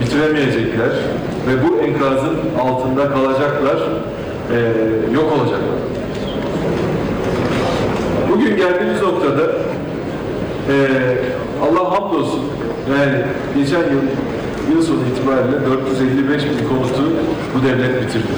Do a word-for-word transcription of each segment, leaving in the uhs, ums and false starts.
bitiremeyecekler ve bu enkazın altında kalacaklar, e, yok olacaklar. Bugün geldiğimiz noktada e, Allah hamdolsun, yani geçen yıl yıl sonu itibariyle dört yüz elli beş bin konutu bu devlet bitirdi.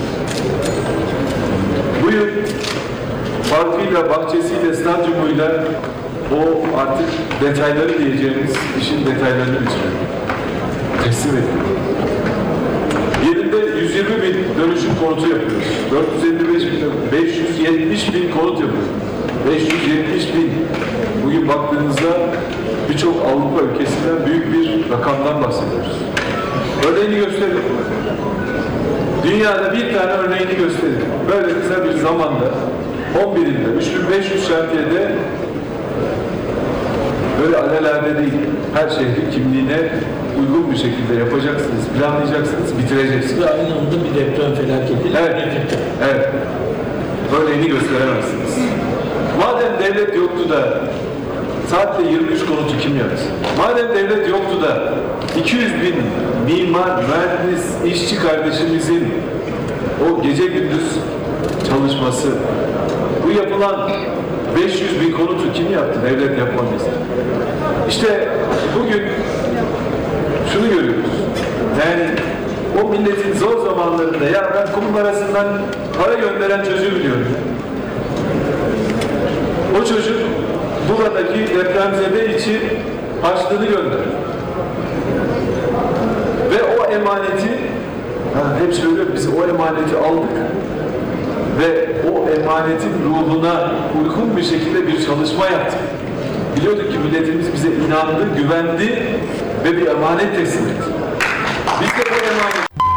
Bu yıl parkıyla, bahçesiyle, stadyumuyla o artık detayları diyeceğimiz işin detaylarını bitiriyor. Teslim ediyor. Yerinde yüz yirmi bin dönüşüm konutu yapıyoruz. dört yüz elli beş bin, beş yüz yetmiş bin konut yapıyoruz. beş yüz yetmiş bin. Bugün baktığınızda birçok Avrupa ülkesinden büyük bir rakamdan bahsediyoruz. Örneğini gösterin. Dünyada bir tane örneğini gösterin. Böyle kısa bir zamanda on birinde, üç bin beş yüz şantiyede böyle alelade değil, her şehrin kimliğine uygun bir şekilde yapacaksınız, planlayacaksınız, bitireceksiniz. Ve aynı anda bir deprem felaketiyle Evet, birlikte. evet. Örneğini gösteremezsiniz. Madem devlet yoktu da saatte yirmi üç konutu kim yaptı? Madem devlet yoktu da iki yüz bin mimar, mühendis, işçi kardeşimizin o gece gündüz çalışması, bu yapılan beş yüz bin konutu kim yaptı? Devlet yapmadı. İşte bugün şunu görüyoruz. Yani o milletin zor zamanlarında ya ben kumbarasından para gönderen çocuğu biliyorum. O çocuk buradaki depremzede için harçlığını gönderdi. Ve o emaneti, ha, hep söylüyorum, biz o emaneti aldık ve o emanetin ruhuna uygun bir şekilde bir çalışma yaptık. Biliyorduk ki milletimiz bize inandı, güvendi ve bir emanet teslim etti. Biz de bu emanet